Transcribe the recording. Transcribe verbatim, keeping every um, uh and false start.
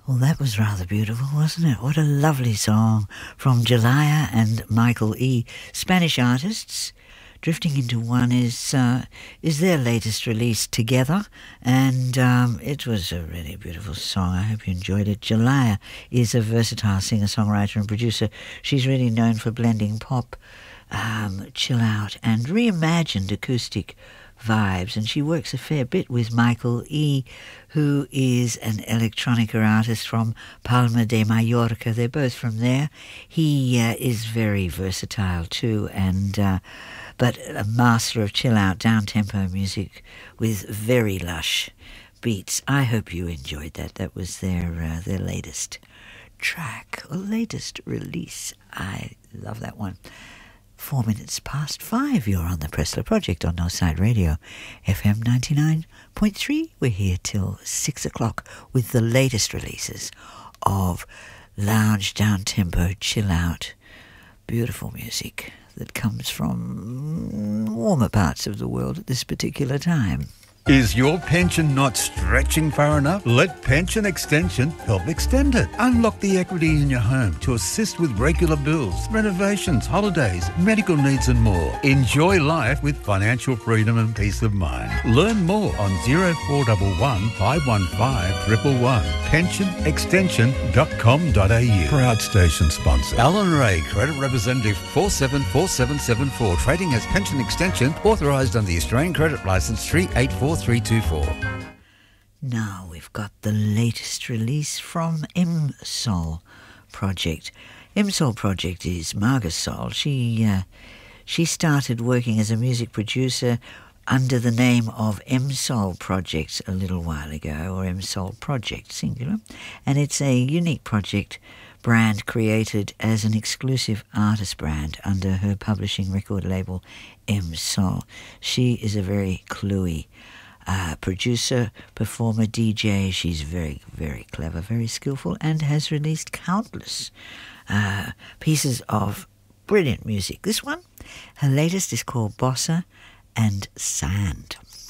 Well, that was rather beautiful, wasn't it? What a lovely song from Jalaya and Michael E. Spanish artists. Drifting Into One is uh, is their latest release together, and um, it was a really beautiful song. I hope you enjoyed it. Jalaya is a versatile singer-songwriter and producer. She's really known for blending pop, um, chill out, and reimagined acoustic vibes, and she works a fair bit with Michael E., who is an electronica artist from Palma de Mallorca. They're both from there. He uh, is very versatile too, and uh, but a master of chill-out, down-tempo music with very lush beats. I hope you enjoyed that. That was their uh, their latest track, or latest release. I love that one. Four minutes past five, you're on the Pressler Project on Northside Radio, F M ninety-nine point three. We're here till six o'clock with the latest releases of lounge, down-tempo, chill-out, beautiful music that comes from warmer parts of the world at this particular time. Is your pension not stretching far enough? Let Pension Extension help extend it. Unlock the equity in your home to assist with regular bills, renovations, holidays, medical needs and more. Enjoy life with financial freedom and peace of mind. Learn more on zero four one one, five one five, one one one. pension extension dot com dot a u. Proud station sponsor. Alan Ray, Credit Representative four seven four seven seven four. Trading as Pension Extension, authorised under the Australian Credit Licence three eight four three two four. Now we've got the latest release from M Soul Project. M Soul Project is Marga Soul. She uh, she started working as a music producer under the name of M Soul Project a little while ago, or M Soul Project singular, and it's a unique project brand created as an exclusive artist brand under her publishing record label M Soul. She is a very cluey Uh, producer, performer, D J. She's very, very clever, very skillful, and has released countless uh, pieces of brilliant music. This one, her latest, is called Bossa and Sand.